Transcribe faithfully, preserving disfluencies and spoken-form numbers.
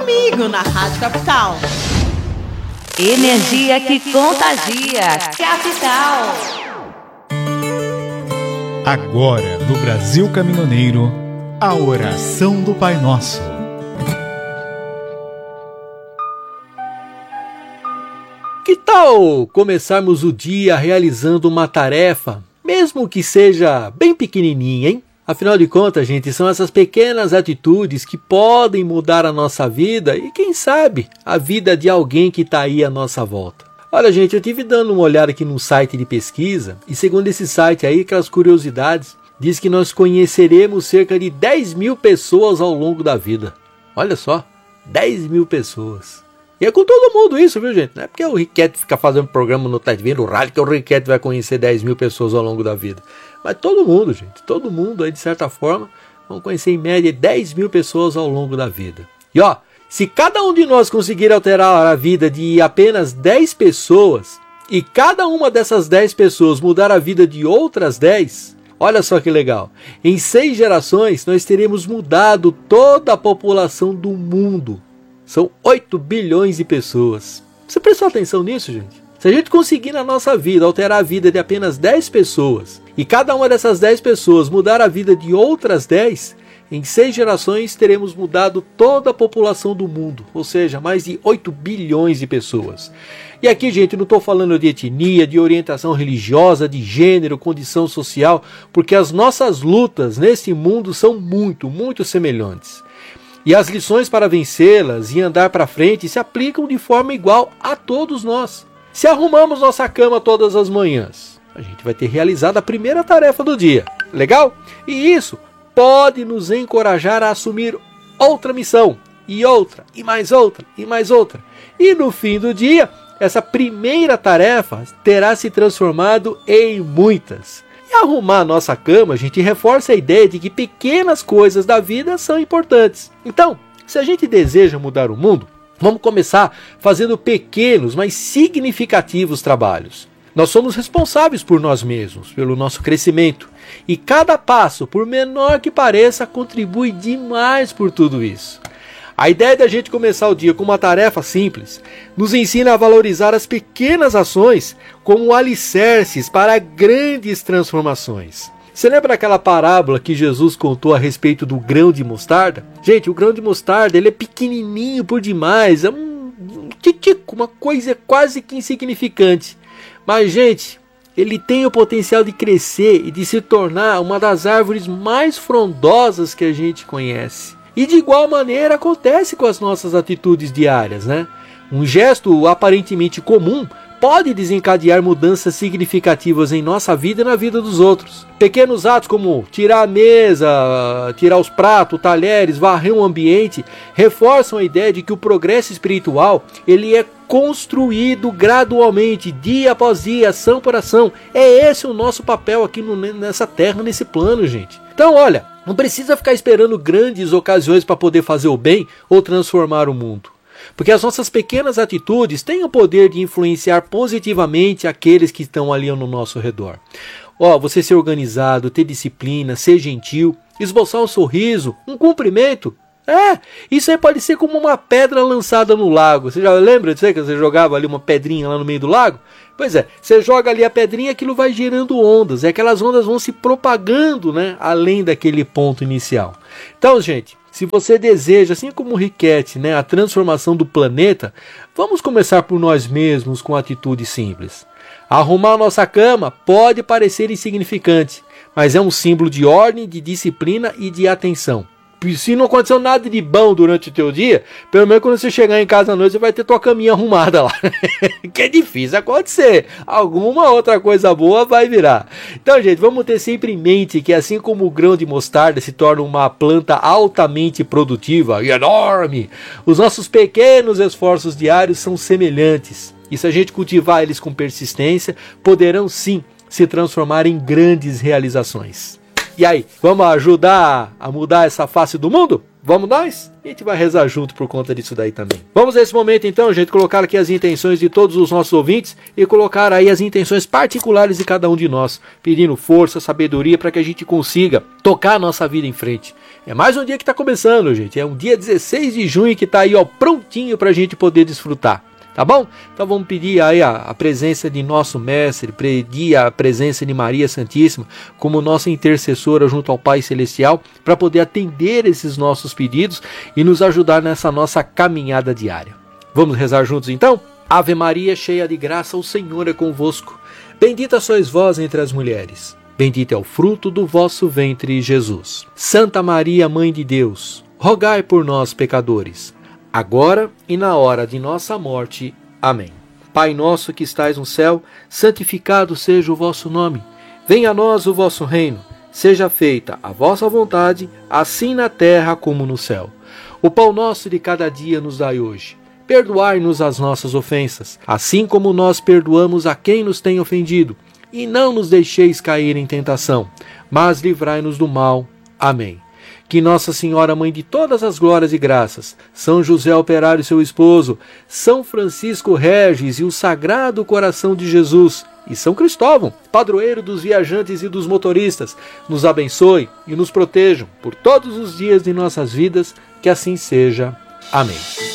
comigo na Rádio Capital. Energia que contagia. Capital. Agora, no Brasil Caminhoneiro, a oração do Pai Nosso. Que tal começarmos o dia realizando uma tarefa, mesmo que seja bem pequenininha, hein? Afinal de contas, gente, são essas pequenas atitudes que podem mudar a nossa vida e, quem sabe, a vida de alguém que está aí à nossa volta. Olha, gente, eu tive dando uma olhada aqui num site de pesquisa e, segundo esse site aí, aquelas curiosidades, diz que nós conheceremos cerca de dez mil pessoas ao longo da vida. Olha só, dez mil pessoas. E é com todo mundo isso, viu, gente? Não é porque o Riquete fica fazendo programa no T V, no rádio, que o Riquete vai conhecer dez mil pessoas ao longo da vida. Mas todo mundo, gente, todo mundo aí, de certa forma, vão conhecer em média dez mil pessoas ao longo da vida. E ó, se cada um de nós conseguir alterar a vida de apenas dez pessoas, e cada uma dessas dez pessoas mudar a vida de outras dez, olha só que legal. Em seis gerações, nós teremos mudado toda a população do mundo. São oito bilhões de pessoas. Você prestou atenção nisso, gente? Se a gente conseguir na nossa vida alterar a vida de apenas dez pessoas, e cada uma dessas dez pessoas mudar a vida de outras dez, em seis gerações teremos mudado toda a população do mundo, ou seja, mais de oito bilhões de pessoas. E aqui, gente, não estou falando de etnia, de orientação religiosa, de gênero, condição social, porque as nossas lutas nesse mundo são muito, muito semelhantes. E as lições para vencê-las e andar para frente se aplicam de forma igual a todos nós. Se arrumamos nossa cama todas as manhãs, a gente vai ter realizado a primeira tarefa do dia. Legal? E isso pode nos encorajar a assumir outra missão, e outra, e mais outra, e mais outra. E no fim do dia, essa primeira tarefa terá se transformado em muitas. E arrumar a nossa cama, a gente reforça a ideia de que pequenas coisas da vida são importantes. Então, se a gente deseja mudar o mundo, vamos começar fazendo pequenos, mas significativos trabalhos. Nós somos responsáveis por nós mesmos, pelo nosso crescimento. E cada passo, por menor que pareça, contribui demais por tudo isso. A ideia da gente começar o dia com uma tarefa simples nos ensina a valorizar as pequenas ações como alicerces para grandes transformações. Você lembra daquela parábola que Jesus contou a respeito do grão de mostarda? Gente, o grão de mostarda ele é pequenininho por demais, é um titico, uma coisa quase que insignificante. Mas, gente, ele tem o potencial de crescer e de se tornar uma das árvores mais frondosas que a gente conhece. E de igual maneira acontece com as nossas atitudes diárias, né? Um gesto aparentemente comum pode desencadear mudanças significativas em nossa vida e na vida dos outros. Pequenos atos como tirar a mesa, tirar os pratos, talheres, varrer um ambiente, reforçam a ideia de que o progresso espiritual ele é construído gradualmente, dia após dia, ação por ação. É esse o nosso papel aqui no, nessa terra, nesse plano, gente. Então, olha, não precisa ficar esperando grandes ocasiões para poder fazer o bem ou transformar o mundo. Porque as nossas pequenas atitudes têm o poder de influenciar positivamente aqueles que estão ali no nosso redor. Ó, você ser organizado, ter disciplina, ser gentil, esboçar um sorriso, um cumprimento. É, isso aí pode ser como uma pedra lançada no lago. Você já lembra disso aí, que você jogava ali uma pedrinha lá no meio do lago? Pois é, você joga ali a pedrinha, aquilo vai gerando ondas, e aquelas ondas vão se propagando, né, além daquele ponto inicial. Então, gente, se você deseja, assim como o Riquete, né, a transformação do planeta, vamos começar por nós mesmos com atitudes simples. Arrumar nossa cama pode parecer insignificante, mas é um símbolo de ordem, de disciplina e de atenção. Se não aconteceu nada de bom durante o teu dia, pelo menos quando você chegar em casa à noite, você vai ter tua caminha arrumada lá. Que é difícil acontecer. Alguma outra coisa boa vai virar. Então, gente, vamos ter sempre em mente que assim como o grão de mostarda se torna uma planta altamente produtiva e enorme, os nossos pequenos esforços diários são semelhantes. E se a gente cultivar eles com persistência, poderão sim se transformar em grandes realizações. E aí, vamos ajudar a mudar essa face do mundo? Vamos nós? A gente vai rezar junto por conta disso daí também. Vamos nesse momento então, gente, colocar aqui as intenções de todos os nossos ouvintes e colocar aí as intenções particulares de cada um de nós, pedindo força, sabedoria para que a gente consiga tocar a nossa vida em frente. É mais um dia que está começando, gente. É um dia dezesseis de junho que está aí, ó, prontinho para a gente poder desfrutar. Tá bom? Então vamos pedir aí a, a presença de nosso Mestre, pedir a presença de Maria Santíssima como nossa intercessora junto ao Pai Celestial para poder atender esses nossos pedidos e nos ajudar nessa nossa caminhada diária. Vamos rezar juntos então? Ave Maria, cheia de graça, o Senhor é convosco. Bendita sois vós entre as mulheres. Bendito é o fruto do vosso ventre, Jesus. Santa Maria, Mãe de Deus, rogai por nós, pecadores, agora e na hora de nossa morte. Amém. Pai nosso que estais no céu, santificado seja o vosso nome. Venha a nós o vosso reino. Seja feita a vossa vontade, assim na terra como no céu. O pão nosso de cada dia nos dai hoje. Perdoai-nos as nossas ofensas, assim como nós perdoamos a quem nos tem ofendido. E não nos deixeis cair em tentação, mas livrai-nos do mal. Amém. Que Nossa Senhora, Mãe de todas as glórias e graças, São José Operário, seu esposo, São Francisco Regis e o Sagrado Coração de Jesus, e São Cristóvão, padroeiro dos viajantes e dos motoristas, nos abençoe e nos protejam por todos os dias de nossas vidas, que assim seja. Amém.